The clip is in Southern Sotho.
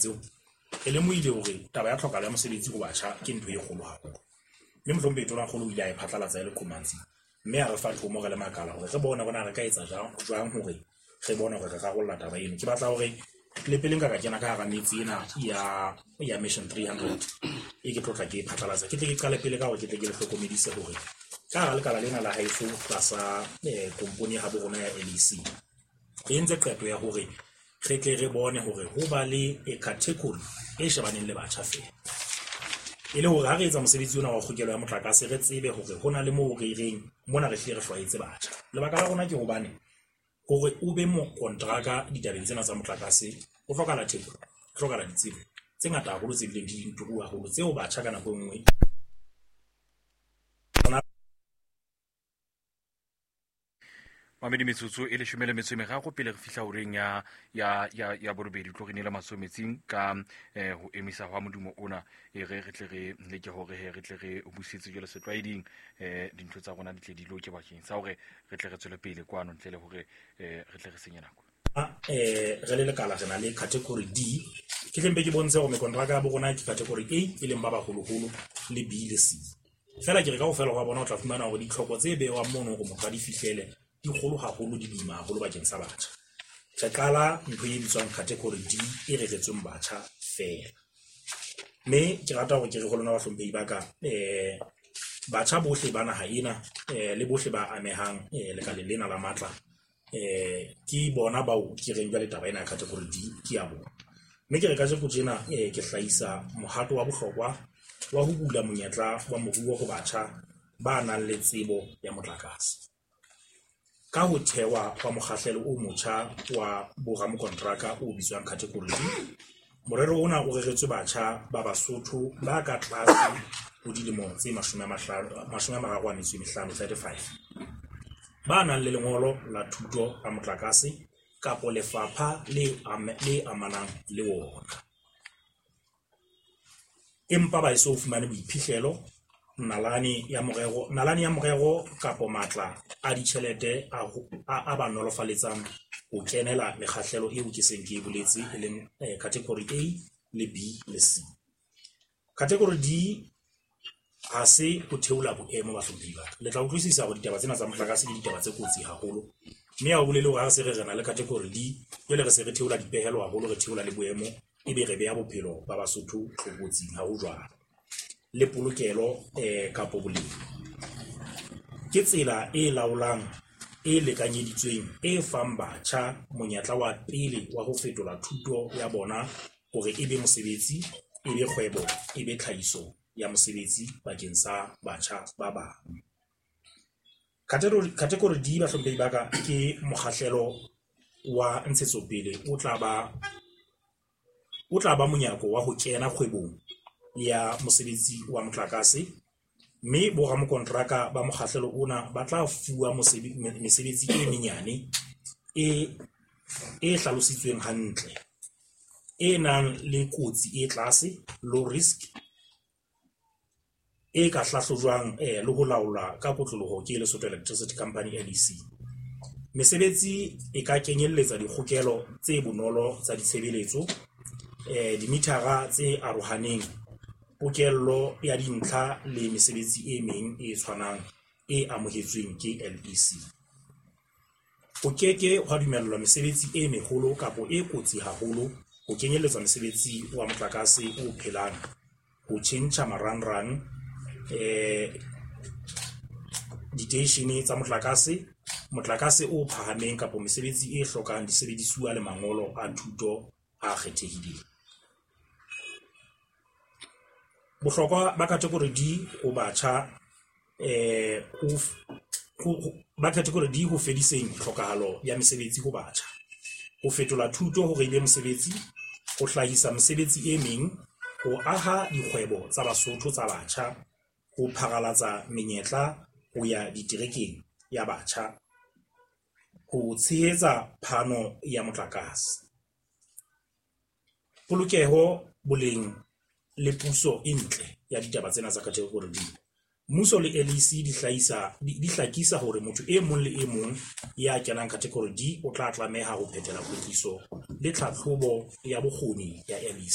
tseo e lemohile hore taba ya tlhokalo ya mosebetsi ho batjha ke ntho e kgolo haholo, mme mohlompe tona kgolo o ile a e phatlalatsa le Qhumanzi, mme a re fa thomo re le makala hore re bona bona re ka etsa jwang hore re bone hore re rarolla taba eno. Ke batla hore le pele nka ka kena ka hara metsi ena ya Mission 300 e ke tlotla ke phatlalatsa, ke tle ke qale pele ka hore ke tle ke le hlokomedise hore ka hara lekala lena la haeso tlasa komponi ya habo rona ya LEC e entse qeto ya hore re tle re bone hore ho ba le category e shebaneng le batjha fela, e le hore ha re etsa mosebetsi ona wa kgokelo ya motlakase re tsebe hore ho na le moo re reng mona re hle re hlwaetse batjha. Lebaka la rona ke hobane hore o be mo kontraka ditabeng tsena tsa motlakase o hlokahala theko, o hlokahala ditsebo tse ngata haholo tse bileng di dinturu haholo tseo batjha ka nako enngwe Mamedi metsotso e le 13 pele re fihla horeng ya borobedi tlo re nela masometsing ka ho emisa hwa modumo ona re tle re leke hore re tle re busetse jole setlwaeding dintho tsa rona di tle di loke bakeng sa hore re tle re tswele pele kwano ntle le hore re tle re senye nako. Re le lekala re na le category D, ke tlempe ke bontshe hore mekontraka ya bo rona ke category A e leng ba baholoholo le B le C. Fela ke re ka ofela wa bona o tla fumana hore ditlhoko tse behwang mono hore motho a di fihlele di kgolo haholo di boima haholo bakeng sa batjha. Re qala ntho e bitswang category D e reretsweng batjha fela, mme ke rata hore ke re ho lona bahlomphehi ba ka batjha bohle ba naha ena le bohle ba amehang lekaleng lena la matla ke bona bao ke reng jwale taba ena ya category D ke ya bona, mme ke re ka jeko tjena ke hlahisa mohato wa bohlokwa wa ho bula monyetla wa moruo ho batjha ba nang le tsebo ya motlakase ka ho thewa wa mokgahlelo o motjha wa boramokontraka o bitswang category D. Morero ona o reretswe batjha ba Basotho ba ka tlase ho dilemo tse 35 ba nang le lengolo la thuto ya motlakase kapo lefapha le amanang le wona, empa ba eso fumane boiphihlelo nalane ya morero kapo matla a ditjhelete a ba nolofaletsang ho kenela mekgahlelo eo ke seng ke boletse e leng category A le B le C. Category D ha se ho theola boemo ba hlomphehi ba le tla utlwisisa hore ditaba tsena tsa motlakase di ditaba tse kotsi haholo, mme ha o bolele hore ha se re na le category D jwale re se re theola dipehelo haholo, re theola le boemo ebe re beha bophelo ba Basotho tlokotsing ha ho jwalo le polokelo kapo boleng. Ke tsela e laolang e lekanyeditsweng e fang batjha monyetla wa pele wa ho fetola thuto ya bona hore e be mosebetsi, e be kgwebo, e be tlhahiso ya mosebetsi bakeng sa batjha ba bang. Category D bahlomphehi ba ka ke mokgahlelo wa ntshetsopele o tla ba monyako wa ho kena kgwebong ya mosebetsi wa motlakase, mme boramokontraka ba mokgahlelo ona ba tla fuwa mesebetsi e menyane e hlalositsweng hantle, e nang le kotsi e tlase, low risk, e ka hlahlojwang le ho laolwa ka kotloloho ke Lesotho Electricity Company LEC. Mesebetsi e ka kenyelletsa dikgokelo tse bonolo tsa ditshebeletso, dimithara tse arohaneng, pokello ya dintlha le mesebetsi e meng e tshwanang e amohetsweng ke LEC. Ho keke hwa dumellwa mesebetsi e meholo kapo e kotsi haholo, ho kenyelletsa mesebetsi wa motlakase o phelang, ho tjhentjha marangrang, diteishene tsa motlakase o phahameng kapo mesebetsi e hlokang disebedisuwa le mangolo a thuto a kgethehileng. Bohlokwa ba category D ho batjha ba category D ho fediseng tlhokahalo ya mesebetsi ho batjha, ho fetola thuto hore e be mosebetsi, ho hlahisa mesebetsi e meng, ho aha dikgwebo tsa Basotho tsa batjha, ho pharalatsa menyetla ho ya diterekeng ya batjha, ho tshehetsa phano ya motlakase, polokeho, boleng le puso e ntle ya ditaba tsena tsa category D. Mmuso le LEC di hlakisa hore motho e mong le e mong ya kenang category D o tla tlameha ho phethela kwetliso le tlhahlobo ya bokgoni ya LEC.